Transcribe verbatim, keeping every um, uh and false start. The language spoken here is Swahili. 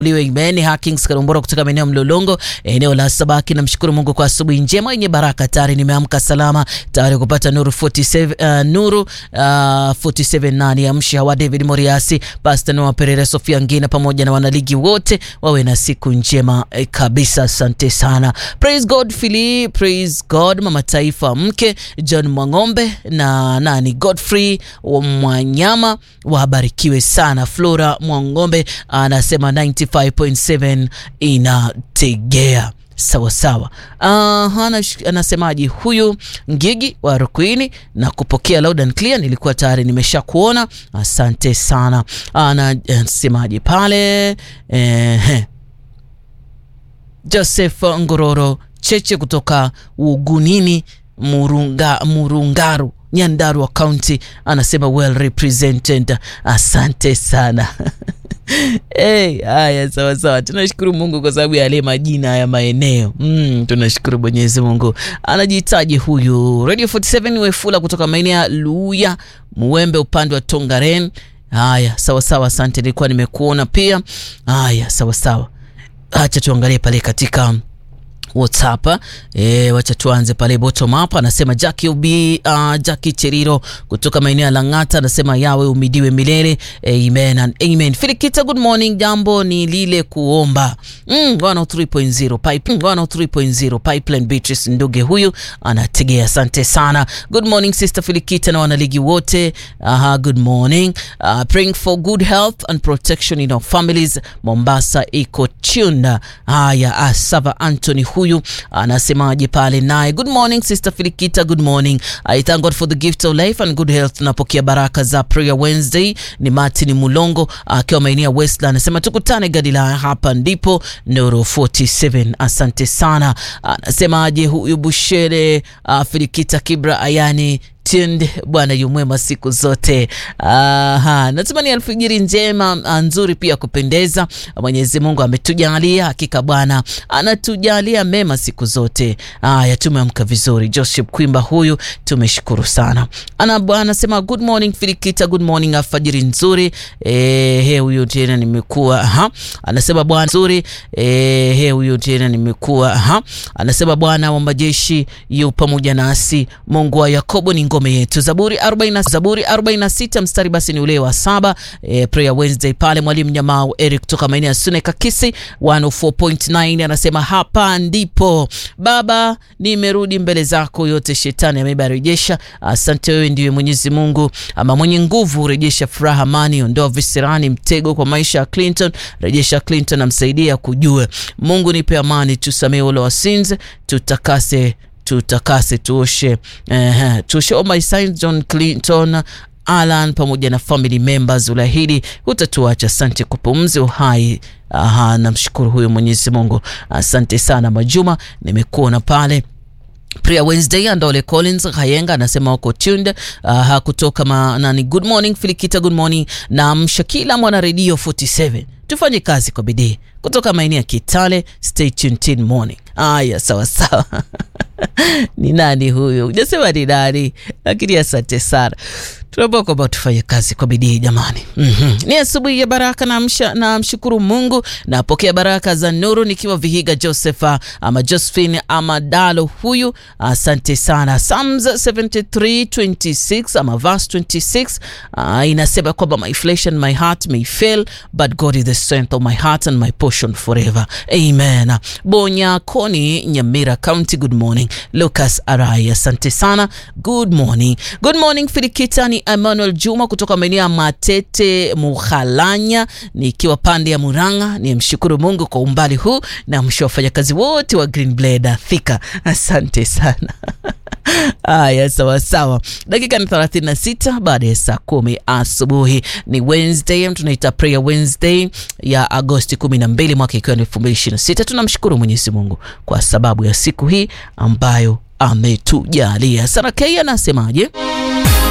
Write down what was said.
Liwe imeni Hackings Karumbora kutoka maeneo Mlolongo, eneo la Sabaki. Namshukuru Mungu kwa asubuhi njema yenye baraka. Tayari nimeamka salama, tayari kupata Nuru arobaini, uh, Nuru uh, arobaini na saba nani amshi Hawa David Moriasi, Pastor Noah Perere, Sofia Ngina pamoja na wanaligi wote wawe na siku njema eh, kabisa. Asante sana. Praise God Philly, praise God Mama Taifa mke John Mwangombe na nani Godfrey wa Mwanyama wabarikiwe sana. Flora Mwangombe anasema ninety-five point seven inategea. Sawa sawa. Uh, anasemaji huyu Ngigi wa Rukwini na kupokea loud and clear, nilikuwa tayari nimesha kuona. Asante sana. Anasemaji pale eh, Joseph Ngororo Cheche kutoka Ugunini Murunga, Murungaru Nyandarua County anasema well represented. Asante sana. Hey, haya sawa sawa. Tunashukuru Mungu kwa sababu ya yale majina ya maeneo. Mm, tunashukuru Mwenyezi Mungu. Anajitaji huyu Radio forty-seven Wefula kutoka maeneo ya Luya Muembe upande wa Tongaren. Haya sawa sawa, asante, nilikuwa nimekuona pia. Haya sawa sawa. Acha tuangalie pale katika WhatsApp. Eh, wacha tuanze pale bottom up. Anasema Jackie Ubi, uh, Jackie Cheriro kutoka maeneo ya Langata anasema yawe umidiwe milele. Amen and amen. Filikita, good morning. Jambo ni lile kuomba. Mm, one oh three point zero pipe one oh three point zero Pipeline Beatrice Nduge huyu anategea. Asante sana. Good morning Sister Filikita na wanaligi wote. Aha, good morning. Uh, praying for good health and protection in our families. Mombasa iko tuna. Haya, Asava Anthony huyu anasemaje pale naye. Good morning Sister Filikita, good morning. I thank God for the gift of life and good health. Napokea baraka za Prayer Wednesday. Ni Martin Mulongo akiwa maeneo Westland anasema tukutane Gadila, hapa ndipo Nuru forty-seven. Asante sana. Anasemaje huyu Bushere uh, Filikita Kibra Ayani Tiende, Bwana yumwema siku zote. Aha, natumani alfajiri njema nzuri pia kupendeza. Mwenyezi Mungu ametujalia, hakika Bwana anatujalia mema siku zote. Haya, tumeamka vizuri. Joseph Kwimba huyu tumeshukuru sana. Ana Bwana sema good morning Filikita, good morning, alfajiri nzuri. Eh, he huyu tena nimekuwa. Aha, anasema Bwana nzuri. Eh, he huyu tena nimekuwa. Aha, anasema Bwana wa majeshi yu pamoja nasi. Mungu wa Yakobo ni ngome yetu. Zaburi arobaini, Zaburi arobaini na sita mstari basi ni ule wa saba. E, Prayer Wednesday pale Mwalimu Nyamao Eric kutoka maeneo ya Suneka Kisi one oh four point nine anasema hapa ndipo Baba nimerudi mbele zako, yote shetani amebarejesha. Asante, wewe ndiye Mwenyezi Mungu ama mwenye nguvu. Rejesha furaha, amani, ondoa visirani, mtego kwa maisha ya Clinton. Rejesha Clinton, amsaidia kujua. Mungu nipe amani, tusamee wale wa sins, tutakase tutakase tuoshe eh tuoshe all my sins. John Clinton Alan pamoja na family members, ulahidi hutatuacha. Asante kupumzi uhai. Aha, namshukuru huyo Mwenyezi Mungu. Asante sana Majuma, nimekuona pale. Prayer Wednesday Andole Collins Hayenga anasema wako tuned. Uh, kutoka ma, nani good morning Filikita, good morning na mshakila mwana Radio forty-seven. Tufanye kazi kwa bidii kutoka maeneo ya Kitale. Stay tuned till morning. Aya, sawa sawa. Ni nani huyo? Hujasema ni nani, lakini asante sana. Tunaomba kwamba tufanye kazi kwa bidii jamani. Mhm. Ni asubuhi ya baraka na msha, na mshukuru Mungu na pokea baraka za Nuru nikiwa Vihiga. Josepha ama Josephine ama Dalo huyu. Asante sana. Psalms seventy-three twenty-six ama verse twenty-six uh, inasema kwamba my flesh and my heart may fail but God is the strength of my heart and my portion forever. Amen. Bonya Koni Nyamira County, good morning. Lucas Arai, asante sana. Good morning. Good morning Filikita, ni Emmanuel Juma kutoka maeneo Matete Mukhalanya nikiwa pande ya Muranga. Ni mshukuru Mungu kwa umbali huu na mshofanya kazi wote wa Green Blade Thika. Asante sana. Aya, sawa sawa. Dakika ni thelathini na sita baada ya saa kumi asubuhi. Ni Wednesday, tunaita Prayer Wednesday ya Agosti kumi na mbili mwaka ikiwa ni elfu mbili ishirini na sita. Tunamshukuru Mwenyezi Mungu kwa sababu ya siku hii ambayo ametujalia. Sana Kaya anasemaje?